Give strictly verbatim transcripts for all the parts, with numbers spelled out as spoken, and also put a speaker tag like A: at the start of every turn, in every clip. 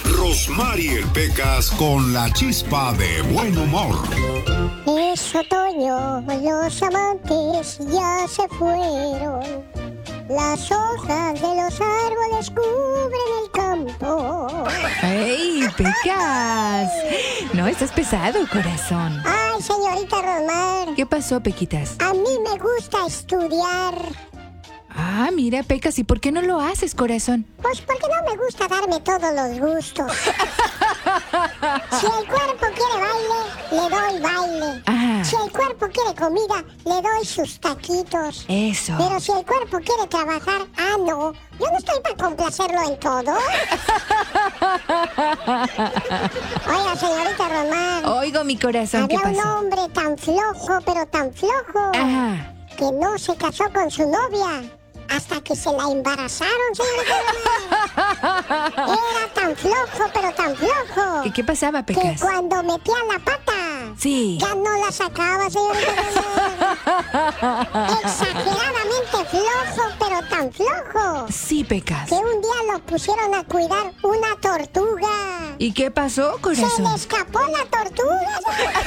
A: Rosmarie Pecas con la chispa de buen humor.
B: Es otoño, los amantes ya se fueron. Las hojas de los árboles cubren el campo.
C: ¡Ey, Pecas! No, estás pesado, corazón.
B: Ay, señorita Rosmar.
C: ¿Qué pasó, Pequitas?
B: A mí me gusta estudiar.
C: Ah, mira, Pecas, ¿y por qué no lo haces, corazón?
B: Pues porque no me gusta darme todos los gustos. Si el cuerpo quiere baile, le doy baile.
C: Ah.
B: Si el cuerpo quiere comida, le doy sus taquitos.
C: Eso.
B: Pero si el cuerpo quiere trabajar, ah, no. Yo no estoy para complacerlo en todo. Oiga, señorita Román.
C: Oigo, mi corazón,
B: ¿qué
C: pasó?
B: Había un hombre tan flojo, pero tan flojo,
C: Ajá.
B: que no se casó con su novia hasta que se la embarazaron, señorita Román. Era tan flojo, pero tan flojo.
C: ¿Qué, qué pasaba,
B: Que
C: Pecas?
B: cuando metía la pata,
C: Sí.
B: ya no la sacaba, señorita Román. Exageradamente flojo, pero tan flojo,
C: Sí, Pecas.
B: que un día lo pusieron a cuidar una tortuga.
C: ¿Y qué pasó,
B: Se
C: corazón?
B: le escapó la tortuga.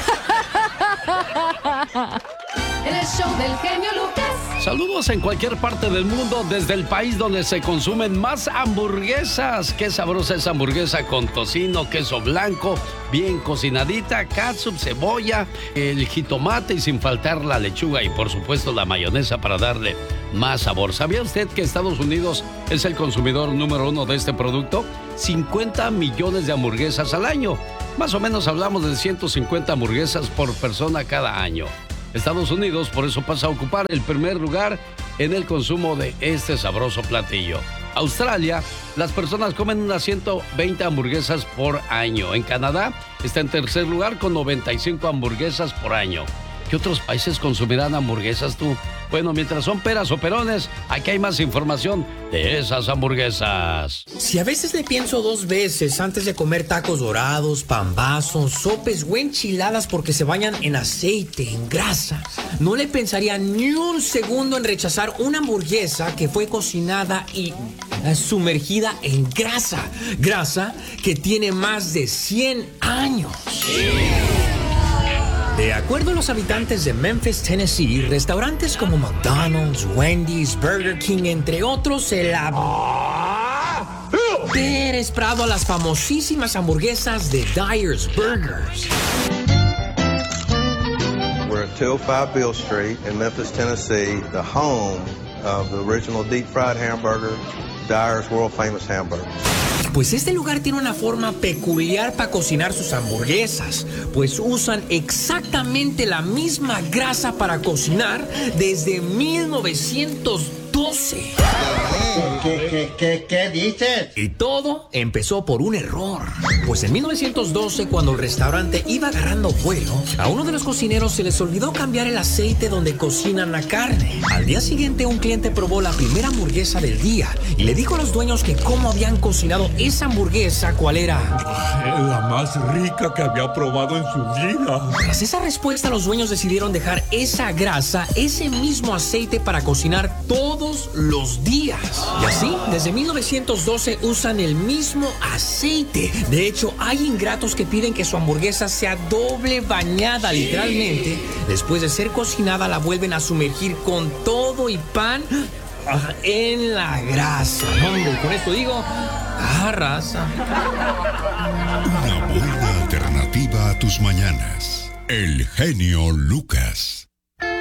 D: En el show del genio Lucas.
E: Saludos en cualquier parte del mundo, desde el país donde se consumen más hamburguesas. Qué sabrosa esa hamburguesa con tocino, queso blanco, bien cocinadita, catsup, cebolla, el jitomate y sin faltar la lechuga y por supuesto la mayonesa para darle más sabor. ¿Sabía usted que Estados Unidos es el consumidor número uno de este producto? cincuenta millones de hamburguesas al año. Más o menos hablamos de ciento cincuenta hamburguesas por persona cada año. Estados Unidos por eso pasa a ocupar el primer lugar en el consumo de este sabroso platillo. Australia, las personas comen unas ciento veinte hamburguesas por año. En Canadá está en tercer lugar con noventa y cinco hamburguesas por año. ¿Qué otros países consumirán hamburguesas tú? Bueno, mientras son peras o perones, aquí hay más información de esas hamburguesas.
F: Si a veces le pienso dos veces antes de comer tacos dorados, pambazos, sopes o enchiladas porque se bañan en aceite, en grasa, no le pensaría ni un segundo en rechazar una hamburguesa que fue cocinada y sumergida en grasa. Grasa que tiene más de cien años. De acuerdo a los habitantes de Memphis, Tennessee, restaurantes como McDonald's, Wendy's, Burger King, entre otros, se la desesperado a las famosísimas hamburguesas de Dyer's Burgers.
G: We're at two oh five Beale Street in Memphis, Tennessee, the home of the original deep fried hamburger, Dyer's world famous hamburger.
F: Pues este lugar tiene una forma peculiar para cocinar sus hamburguesas, pues usan exactamente la misma grasa para cocinar desde mil novecientos doce.
H: ¿Qué, qué, qué, qué dices?
F: Y todo empezó por un error. Pues en mil novecientos doce, cuando el restaurante iba agarrando vuelo, a uno de los cocineros se les olvidó cambiar el aceite donde cocinan la carne. Al día siguiente, un cliente probó la primera hamburguesa del día y le dijo a los dueños que cómo habían cocinado esa hamburguesa, cuál era
I: la más rica que había probado en su vida.
F: Tras esa respuesta, los dueños decidieron dejar esa grasa, ese mismo aceite para cocinar todos los días. Y así, desde mil novecientos doce usan el mismo aceite. De hecho, hay ingratos que piden que su hamburguesa sea doble bañada, literalmente. Después de ser cocinada, la vuelven a sumergir con todo y pan en la grasa. Hombre, con esto digo, ah, raza.
A: Una buena alternativa a tus mañanas. El genio Lucas.